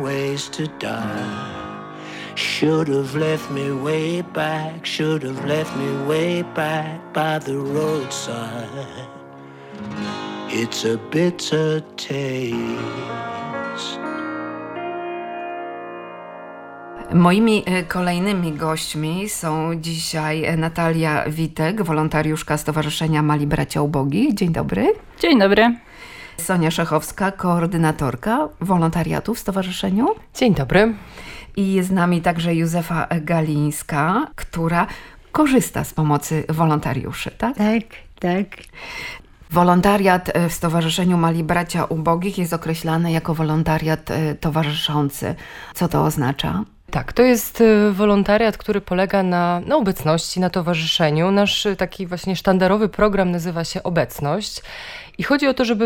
ways to die. Should have left me way back, should have left me way back by the roadside. It's a bitter taste. Moimi kolejnymi gośćmi są dzisiaj Natalia Witek, wolontariuszka Stowarzyszenia Mali Bracia Ubogich. Dzień dobry. Dzień dobry. Sonia Szechowska, koordynatorka wolontariatu w stowarzyszeniu. Dzień dobry. I jest z nami także Józefa Galińska, która korzysta z pomocy wolontariuszy, tak? Tak. Wolontariat w Stowarzyszeniu Mali Bracia Ubogich jest określany jako wolontariat towarzyszący. Co to oznacza? Tak, to jest wolontariat, który polega na obecności, na towarzyszeniu. Nasz taki właśnie sztandarowy program nazywa się Obecność i chodzi o to, żeby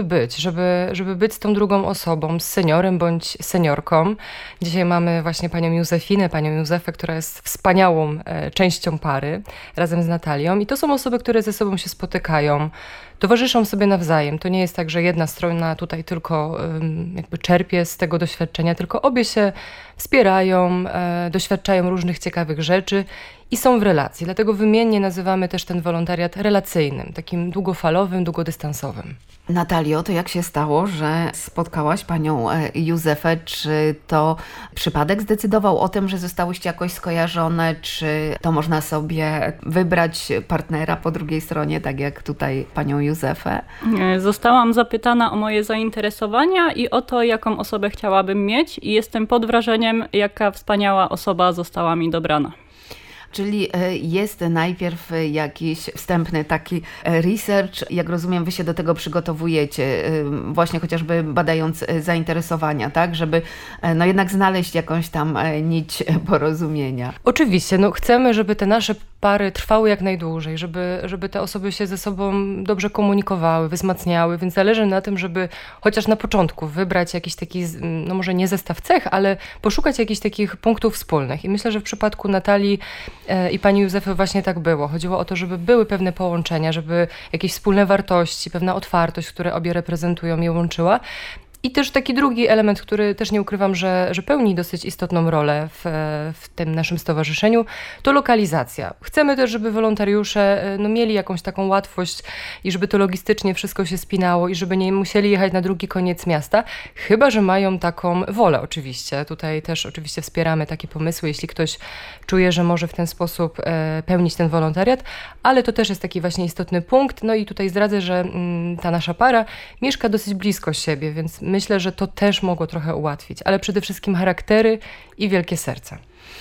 być z tą drugą osobą, z seniorem bądź seniorką. Dzisiaj mamy właśnie panią Józefinę, panią Józefę, która jest wspaniałą częścią pary razem z Natalią i to są osoby, które ze sobą się spotykają, towarzyszą sobie nawzajem. To nie jest tak, że jedna strona tutaj tylko jakby czerpie z tego doświadczenia, tylko obie się wspierają, doświadczają różnych ciekawych rzeczy i są w relacji. Dlatego wymiennie nazywamy też ten wolontariat relacyjnym, takim długofalowym, długodystansowym. Natalio, to jak się stało, że spotkałaś panią Józefę? Czy to przypadek zdecydował o tym, że zostałyście jakoś skojarzone? Czy to można sobie wybrać partnera po drugiej stronie, tak jak tutaj panią Józefę? Zostałam zapytana o moje zainteresowania i o to, jaką osobę chciałabym mieć i jestem pod wrażeniem, jaka wspaniała osoba została mi dobrana. Czyli jest najpierw jakiś wstępny taki research, jak rozumiem, wy się do tego przygotowujecie, właśnie chociażby badając zainteresowania, tak, żeby no jednak znaleźć jakąś tam nić porozumienia. Oczywiście, chcemy, żeby te nasze pary trwały jak najdłużej, żeby te osoby się ze sobą dobrze komunikowały, wzmacniały, więc zależy na tym, żeby chociaż na początku wybrać jakiś taki, może nie zestaw cech, ale poszukać jakichś takich punktów wspólnych. I myślę, że w przypadku Natalii i pani Józefy właśnie tak było. Chodziło o to, żeby były pewne połączenia, żeby jakieś wspólne wartości, pewna otwartość, które obie reprezentują, je łączyła. I też taki drugi element, który też nie ukrywam, że pełni dosyć istotną rolę w tym naszym stowarzyszeniu, to lokalizacja. Chcemy też, żeby wolontariusze mieli jakąś taką łatwość i żeby to logistycznie wszystko się spinało i żeby nie musieli jechać na drugi koniec miasta, chyba że mają taką wolę oczywiście. Tutaj też oczywiście wspieramy takie pomysły, jeśli ktoś czuje, że może w ten sposób pełnić ten wolontariat, ale to też jest taki właśnie istotny punkt. No i tutaj zdradzę, że ta nasza para mieszka dosyć blisko siebie, więc myślę, że to też mogło trochę ułatwić, ale przede wszystkim charaktery i wielkie serca.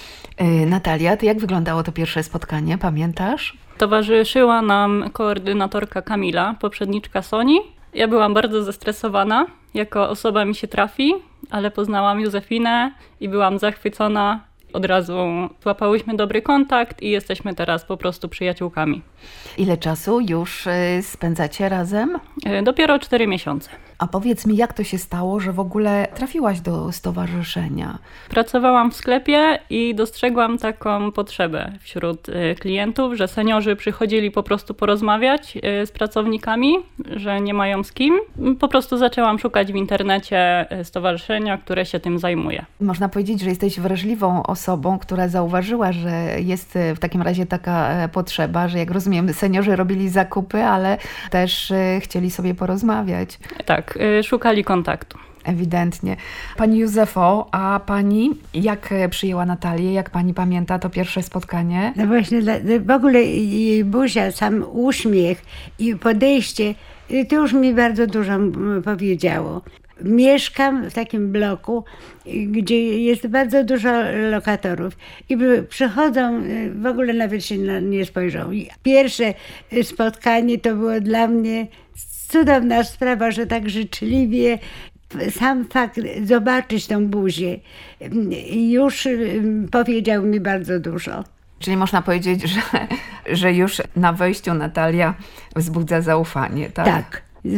Natalia, ty jak wyglądało to pierwsze spotkanie, pamiętasz? Towarzyszyła nam koordynatorka Kamila, poprzedniczka Soni. Ja byłam bardzo zestresowana, jako osoba mi się trafi, ale poznałam Józefinę i byłam zachwycona. Od razu złapałyśmy dobry kontakt i jesteśmy teraz po prostu przyjaciółkami. Ile czasu już spędzacie razem? Dopiero 4 miesiące. A powiedz mi, jak to się stało, że w ogóle trafiłaś do stowarzyszenia? Pracowałam w sklepie i dostrzegłam taką potrzebę wśród klientów, że seniorzy przychodzili po prostu porozmawiać z pracownikami, że nie mają z kim. Po prostu zaczęłam szukać w internecie stowarzyszenia, które się tym zajmuje. Można powiedzieć, że jesteś wrażliwą osobą, która zauważyła, że jest w takim razie taka potrzeba, że jak rozumiem, seniorzy robili zakupy, ale też chcieli sobie porozmawiać. Tak, szukali kontaktu. Ewidentnie. Pani Józefo, a pani jak przyjęła Natalię? Jak pani pamięta to pierwsze spotkanie? No właśnie, w ogóle jej buzia, sam uśmiech i podejście, to już mi bardzo dużo powiedziało. Mieszkam w takim bloku, gdzie jest bardzo dużo lokatorów i przychodzą, w ogóle nawet się nie spojrzą. I pierwsze spotkanie to było dla mnie cudowna sprawa, że tak życzliwie sam fakt zobaczyć tą buzię już powiedział mi bardzo dużo. Czyli można powiedzieć, że już na wejściu Natalia wzbudza zaufanie, tak? Tak.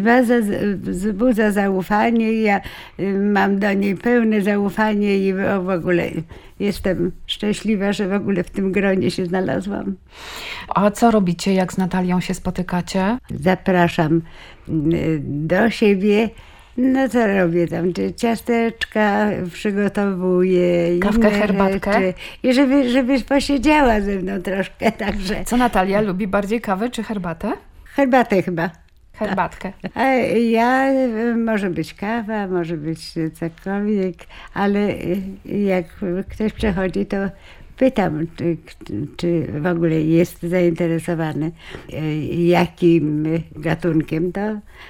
Wzbudza zaufanie. Ja mam do niej pełne zaufanie i w ogóle jestem szczęśliwa, że w ogóle w tym gronie się znalazłam. A co robicie, jak z Natalią się spotykacie? Zapraszam do siebie No co robię tam? Ciasteczka przygotowuję. Kawkę, inne herbatkę? rzeczy. I żeby posiedziała ze mną troszkę, także Co Natalia lubi bardziej, kawę czy herbatę? herbatę chyba. Herbatkę. A ja, może być kawa, może być cokolwiek, ale jak ktoś przychodzi, to pytam, czy w ogóle jest zainteresowany jakim gatunkiem, to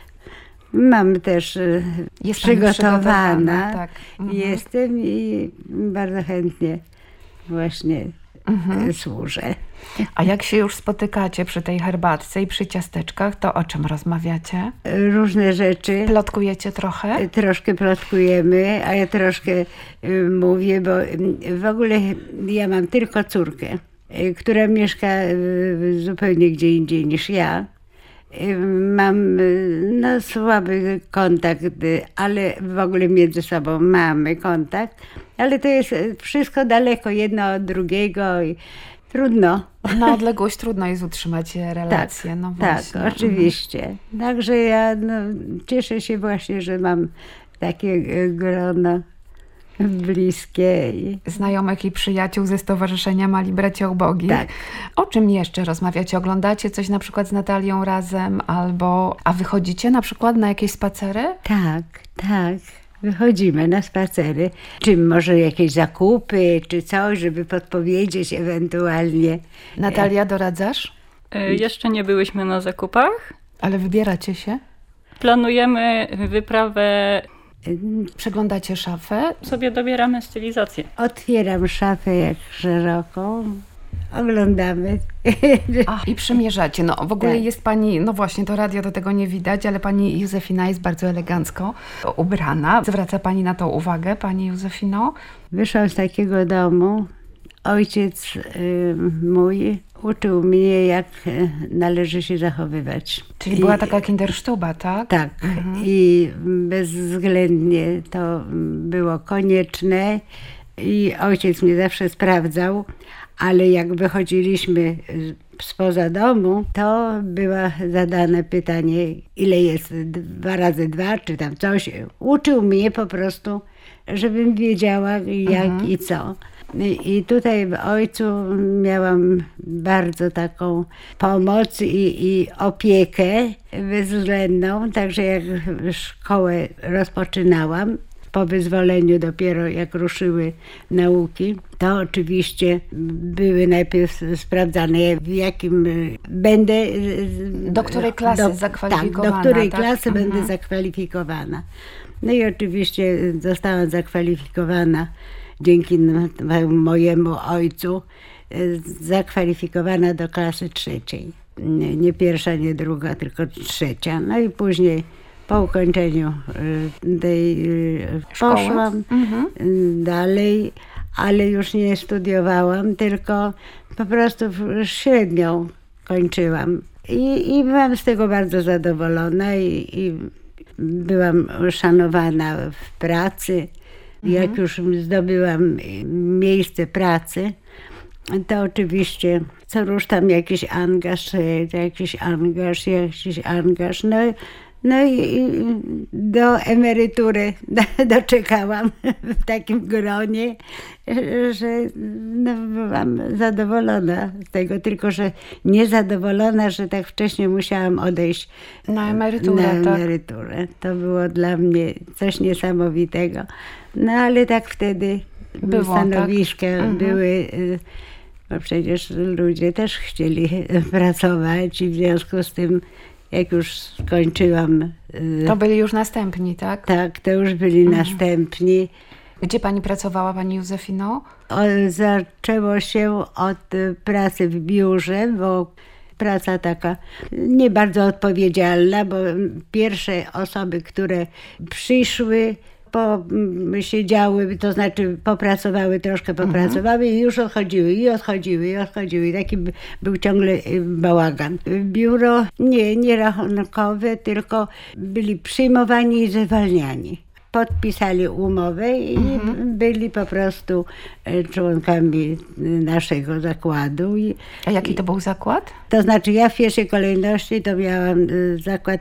mam też Jest pani przygotowana. tak. Jestem i bardzo chętnie właśnie służę. A jak się już spotykacie przy tej herbatce i przy ciasteczkach, to o czym rozmawiacie? Różne rzeczy. Plotkujecie trochę? Troszkę plotkujemy, a ja troszkę mówię, bo w ogóle ja mam tylko córkę, która mieszka zupełnie gdzie indziej niż ja. Mam no, słaby kontakt, ale w ogóle między sobą mamy kontakt, ale to jest wszystko daleko jedno od drugiego i trudno. Na odległość trudno jest utrzymać relacje. No właśnie. Tak, oczywiście. Także ja cieszę się właśnie, że mam takie grono bliskie. Znajomych i przyjaciół ze Stowarzyszenia Mali Bracia Ubogich. Tak. O czym jeszcze rozmawiacie? Oglądacie coś na przykład z Natalią razem? A wychodzicie na przykład na jakieś spacery? Tak. Wychodzimy na spacery. Czy może jakieś zakupy, czy coś, żeby podpowiedzieć ewentualnie. Natalia, doradzasz? Jeszcze nie byłyśmy na zakupach. Ale wybieracie się? Planujemy wyprawę, Przeglądacie szafę? sobie dobieramy stylizację. Otwieram szafę jak szeroką, oglądamy. I przymierzacie. No w ogóle Tak. jest pani, no właśnie to radio do tego nie widać, ale pani Józefina jest bardzo elegancko ubrana. Zwraca pani na to uwagę, pani Józefino? Wyszłam z takiego domu. Ojciec mój uczył mnie, jak należy się zachowywać. Czyli była taka kindersztuba, tak? Tak. I bezwzględnie to było konieczne. I ojciec mnie zawsze sprawdzał, ale jak wychodziliśmy spoza domu, to było zadane pytanie, ile jest 2 razy 2, czy tam coś. Uczył mnie po prostu, żebym wiedziała jak i co. I tutaj w ojcu miałam bardzo taką pomoc i opiekę bezwzględną, także jak szkołę rozpoczynałam, po wyzwoleniu dopiero jak ruszyły nauki, to oczywiście były najpierw sprawdzane, w jakim będę... Do której klasy zakwalifikowana? Tak, do której tak? klasy będę zakwalifikowana. No i oczywiście zostałam zakwalifikowana dzięki mojemu ojcu, zakwalifikowana do klasy 3. Nie 1., nie 2., tylko 3. No i później po ukończeniu tej Szkoły? poszłam dalej, ale już nie studiowałam, tylko po prostu średnią kończyłam. I byłam z tego bardzo zadowolona i byłam szanowana w pracy. Jak już zdobyłam miejsce pracy, to oczywiście co rusz tam jakiś angaż. No i do emerytury doczekałam w takim gronie, że byłam zadowolona z tego, tylko że niezadowolona, że tak wcześnie musiałam odejść Na emeryturę, na tak. emeryturę. To było dla mnie coś niesamowitego. No ale tak wtedy Było, stanowiska tak? były, bo przecież ludzie też chcieli pracować i w związku z tym, jak już skończyłam, To byli już następni, tak? tak, to już byli następni. Gdzie pani pracowała, pani Józefino? Zaczęło się od pracy w biurze, bo praca taka nie bardzo odpowiedzialna, bo pierwsze osoby, które przyszły, siedziały, to znaczy popracowały, troszkę popracowały i już odchodziły. Taki był ciągle bałagan. Biuro nie rachunkowe, tylko byli przyjmowani i zwalniani. Podpisali umowę i byli po prostu członkami naszego zakładu. A jaki to był zakład? To znaczy ja w pierwszej kolejności to miałam zakład